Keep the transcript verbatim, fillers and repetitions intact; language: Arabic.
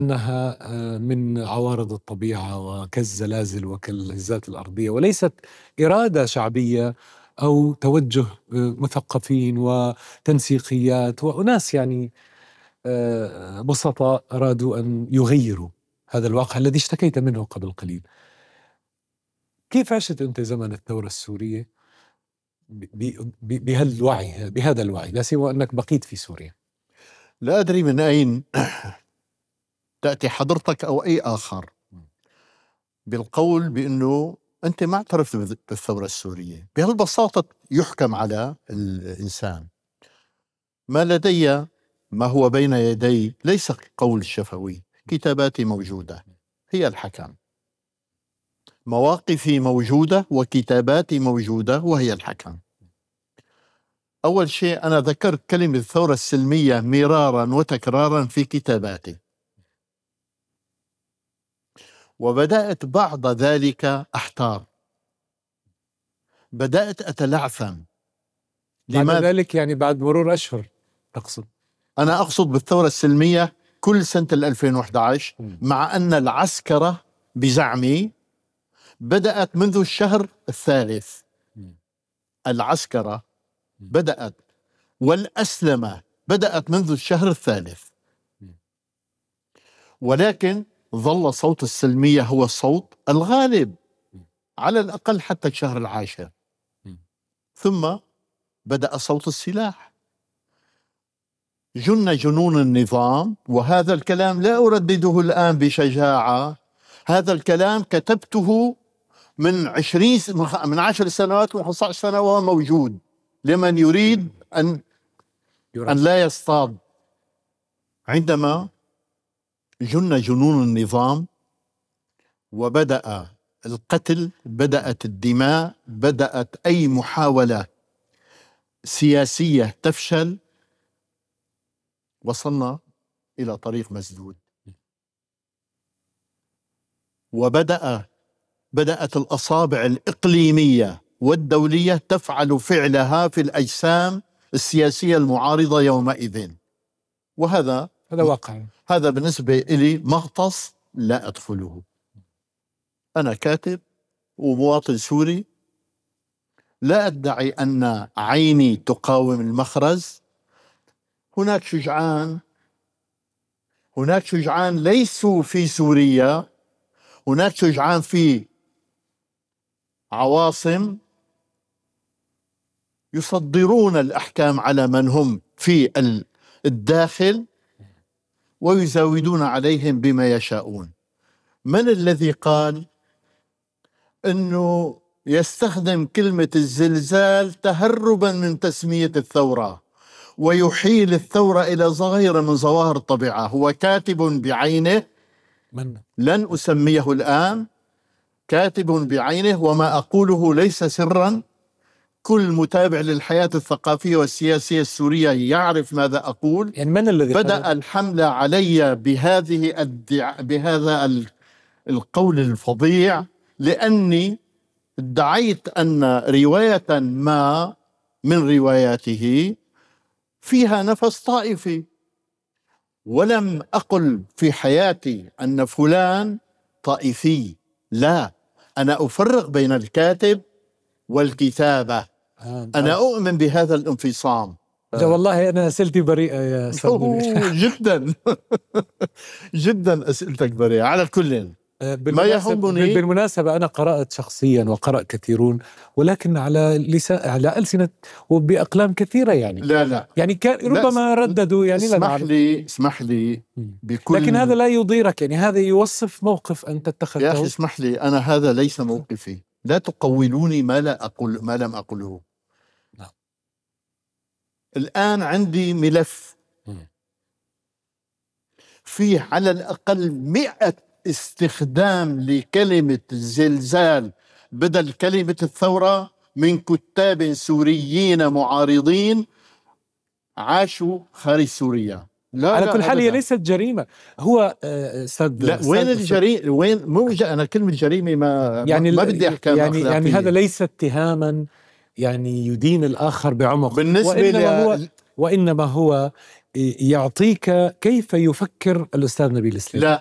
أنها آه، من عوارض الطبيعة وكالزلازل وكالهزات الأرضية، وليست إرادة شعبية أو توجه آه، مثقفين وتنسيقيات وأناس يعني آه، بسطاء أرادوا أن يغيروا هذا الواقع الذي اشتكيت منه قبل قليل. كيف عشت أنت زمن الثورة السورية بهالوعي بهذا الوعي، لا سوى أنك بقيت في سوريا؟ لا أدري من أين تأتي حضرتك أو أي آخر بالقول بأنه أنت ما اعترفت بالثورة السورية. بهالبساطة يحكم على الإنسان. ما لدي، ما هو بين يدي ليس قول شفوي، كتاباتي موجودة هي الحكم، مواقفي موجودة وكتاباتي موجودة وهي الحكم. أول شيء أنا ذكرت كلمة الثورة السلمية مرارا وتكرارا في كتاباتي، وبدأت بعد ذلك أحتار، بدأت أتلعثم. بعد ذلك يعني بعد مرور أشهر تقصد؟ أنا أقصد بالثورة السلمية كل سنة ألفين وإحدى عشر، مع أن العسكرة بزعمي بدأت منذ الشهر الثالث. العسكرة بدأت والأسلمة بدأت منذ الشهر الثالث، ولكن ظل صوت السلمية هو الصوت الغالب على الأقل حتى الشهر العاشر. ثم بدأ صوت السلاح، جن جنون النظام. وهذا الكلام لا أردده الآن بشجاعة، هذا الكلام كتبته من عشرين من عشر سنوات وخمسة عشر سنة وهو موجود لمن يريد أن أن لا يصطاد. عندما جن جنون النظام وبدأ القتل، بدأت الدماء، بدأت أي محاولة سياسية تفشل، وصلنا إلى طريق مسدود. وبدأ بدأت الأصابع الإقليمية والدولية تفعل فعلها في الأجسام السياسية المعارضة يومئذ. وهذا هذا واقع، هذا بالنسبة إلي مغطس لا أدخله. أنا كاتب ومواطن سوري، لا أدعي أن عيني تقاوم المخرز. هناك شجعان هناك شجعان ليسوا في سوريا، هناك شجعان في عواصم يصدرون الأحكام على من هم في الداخل ويزاودون عليهم بما يشاءون. من الذي قال أنه يستخدم كلمة الزلزال تهربا من تسمية الثورة ويحيل الثورة إلى ظاهرة من ظواهر الطبيعة؟ هو كاتب بعينه، من؟ لن أسميه الآن، كاتب بعينه، وما أقوله ليس سرا. كل متابع للحياة الثقافية والسياسية السورية يعرف ماذا أقول. يعني من الذي بدأ قال؟ الحملة علي بهذه الدع... بهذا ال... القول الفظيع، لأني ادعيت أن رواية ما من رواياته فيها نفس طائفي، ولم أقل في حياتي أن فلان طائفي. لا، أنا أفرق بين الكاتب والكتابة. آه أنا أؤمن بهذا الانفصام. لا والله أنا أسئلتي بريئة يا أستاذ منير. جدا جدا أسئلتك بريئة. على كل ما يهمني، بالمناسبة أنا قرأت شخصيا وقرأ كثيرون، ولكن على لسان على ألسنة وبأقلام كثيرة يعني. لا لا يعني كان ربما رددوا يعني. اسمح لي اسمح لي بكل، لكن هذا لا يضيرك، يعني هذا يوصف موقف أنت اتخذته. يا أخي اسمح لي، أنا هذا ليس موقفي. لا تقولوني ما لا أقول ما لم أقوله. نعم. الآن عندي ملف فيه على الأقل مئة استخدام لكلمة الزلزال بدل كلمة الثورة من كتاب سوريين معارضين عاشوا خارج سوريا. لا على لا كل حال هي ليست جريمة. هو استاذ لا، وين الجريمة؟ وين مو أنا كلمة جريمة ما يعني ما بدي أحكام يعني أخلاقية. يعني هذا ليس اتهاما يعني يدين الآخر بعمق، بالنسبة وإنما ل... هو وإنما هو يعطيك كيف يفكر الأستاذ نبيل سليم. لا